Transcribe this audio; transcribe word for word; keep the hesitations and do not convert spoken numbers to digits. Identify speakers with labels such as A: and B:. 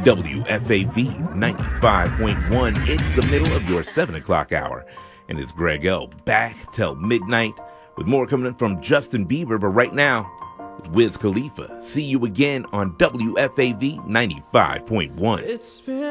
A: W F A V ninety-five point one. It's the middle of your seven o'clock hour. And it's Greg L. back till midnight with more coming in from Justin Bieber. But right now, it's Wiz Khalifa. See you again on W F A V ninety-five point one.
B: It's been